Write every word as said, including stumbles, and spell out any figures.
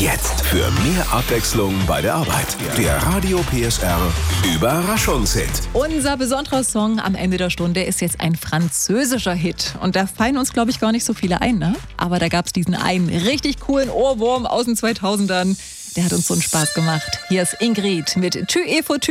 Jetzt für mehr Abwechslung bei der Arbeit. Der Radio P S R Überraschungshit. Unser besonderer Song am Ende der Stunde ist jetzt ein französischer Hit. Und da fallen uns, glaube ich, gar nicht so viele ein, ne? Aber da gab es diesen einen richtig coolen Ohrwurm aus den zweitausendern. Der hat uns so einen Spaß gemacht. Hier ist Ingrid mit Tü e for Tü.